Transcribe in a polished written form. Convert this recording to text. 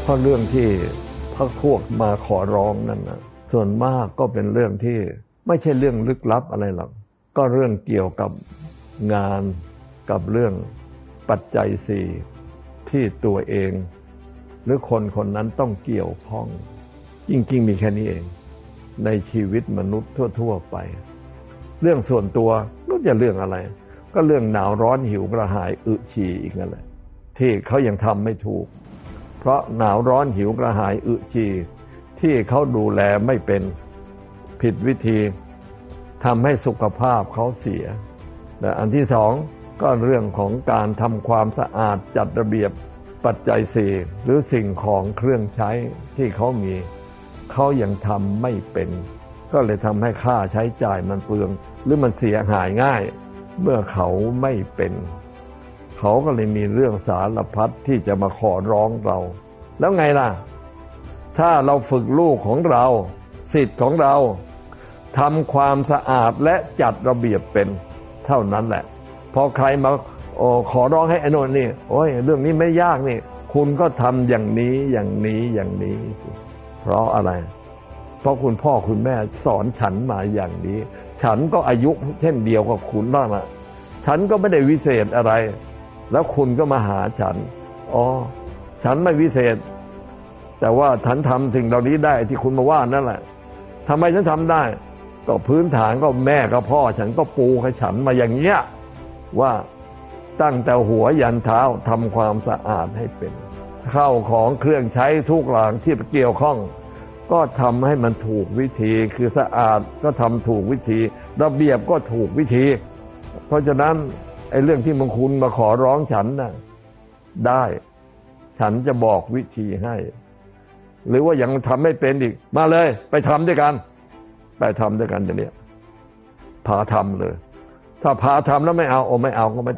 เพราะเรื่องที่พรรคพวกมาขอร้องนั่นนะส่วนมากก็เป็นเรื่องที่ไม่ใช่เรื่องลึกลับอะไรหรอกก็เรื่องเกี่ยวกับงานกับเรื่องปัจจัยสี่ที่ตัวเองหรือคนคนนั้นต้องเกี่ยวข้องจริงๆมีแค่นี้เองในชีวิตมนุษย์ทั่วๆไปเรื่องส่วนตัวก็จะเรื่องอะไรก็เรื่องหนาวร้อนหิวกระหายอึฉี่อีกนั่นแหละที่เขายังทำไม่ถูกเพราะหนาวร้อนหิวกระหายอึฉี่ที่เขาดูแลไม่เป็นผิดวิธีทำให้สุขภาพเขาเสียและอันที่สองก็เรื่องของการทำความสะอาดจัดระเบียบปัจจัยสี่หรือสิ่งของเครื่องใช้ที่เขามีเขายังทำไม่เป็นก็เลยทำให้ค่าใช้จ่ายมันเปลืองหรือมันเสียหายง่ายเมื่อเขาไม่เป็นเขาก็เลยมีเรื่องสารพัดที่จะมาขอร้องเราแล้วไงล่ะถ้าเราฝึกลูกของเราศิษย์ของเราทำความสะอาดและจัดระเบียบเป็นเท่านั้นแหละพอใครมาขอร้องให้ไอ้โน่นนี่โอ้ยเรื่องนี้ไม่ยากนี่คุณก็ทำอย่างนี้อย่างนี้อย่างนี้เพราะอะไรเพราะคุณพ่อคุณแม่สอนฉันมาอย่างนี้ฉันก็อายุเช่นเดียวกับคุณนั่นแหละฉันก็ไม่ได้วิเศษอะไรแล้วคุณก็มาหาฉันอ๋อฉันไม่วิเศษแต่ว่าฉันทำสิ่งเหล่านี้ได้ที่คุณมาว่านั่นแหละทำไมฉันทำได้ก็พื้นฐานก็แม่กับพ่อฉันก็ปูให้ฉันมาอย่างเงี้ยว่าตั้งแต่หัวยันเท้าทำความสะอาดให้เป็นข้าวของเครื่องใช้ทุกอย่างที่เกี่ยวข้องก็ทำให้มันถูกวิธีคือสะอาดก็ทำถูกวิธีระเบียบก็ถูกวิธีเพราะฉะนั้นไอ้เรื่องที่มึงคุณมาขอร้องฉันน่ะได้ฉันจะบอกวิธีให้หรือว่ายังทำไม่เป็นอีกมาเลยไปทำด้วยกันไปทำด้วยกันอย่างนี้พาทำเลยถ้าพาทำแล้วไม่เอาไม่เอาก็ไม่